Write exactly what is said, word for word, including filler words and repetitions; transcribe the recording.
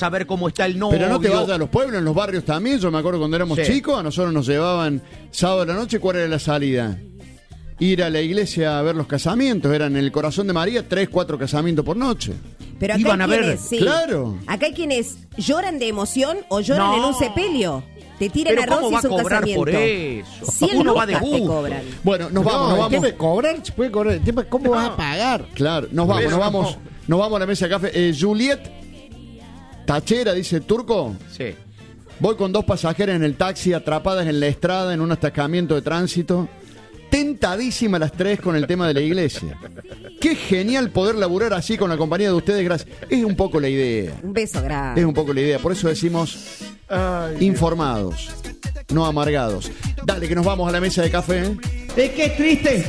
saber cómo está el novio. Pero no te vayas a los pueblos, en los barrios también. Yo me acuerdo cuando éramos Sí. chicos, a nosotros nos llevaban sábado a la noche. ¿Cuál era la salida? Ir a la iglesia a ver los casamientos. Eran en el Corazón de María, tres, cuatro casamientos por noche. Pero acá Iban hay a ver, quienes, sí. claro. Acá hay quienes lloran de emoción o lloran No. en un sepelio. Te tiran Pero arroz ¿cómo y va es a un cobrar casamiento. por eso? Cien Uno va de lucas te gusto. cobran. Bueno, nos vamos, nos no, vamos. ¿qué cobrar? Se puede cobrar. El tema es cómo vas a pagar. Claro, nos vamos, Eso nos vamos. no. Nos vamos a la mesa de café. Eh, Juliet Tachera, dice el Turco. Sí. Voy con dos pasajeras en el taxi atrapadas en la estrada en un atascamiento de tránsito. Tentadísimas las tres con el tema de la iglesia. Qué genial poder laburar así con la compañía de ustedes, gracias. Es un poco la idea. Un beso grande. Es un poco la idea. Por eso decimos informados, no amargados. Dale, que nos vamos a la mesa de café. ¿eh? Es que es triste